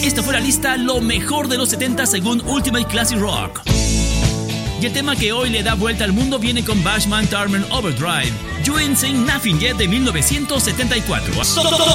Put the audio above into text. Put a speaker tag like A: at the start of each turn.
A: Esta fue la lista Lo mejor de los 70 según Ultimate Classic Rock. Y el tema que hoy le da vuelta al mundo viene con Bashman Turner Overdrive, You Ain't Seen Nothing Yet de 1974.